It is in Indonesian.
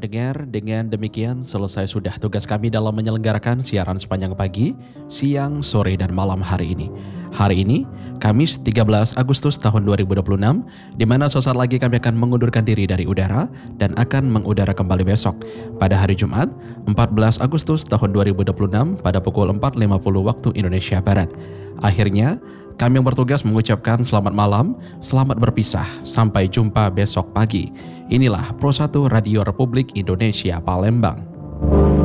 pendengar, dengan demikian selesai sudah tugas kami dalam menyelenggarakan siaran sepanjang pagi, siang, sore, dan malam hari ini. Hari ini, Kamis 13 Agustus tahun 2026, di mana sesaat lagi kami akan mengundurkan diri dari udara dan akan mengudara kembali besok pada hari Jumat 14 Agustus tahun 2026 pada pukul 4.50 waktu Indonesia Barat. Akhirnya, kami yang bertugas mengucapkan selamat malam, selamat berpisah, sampai jumpa besok pagi. Inilah Pro 1 Radio Republik Indonesia Palembang.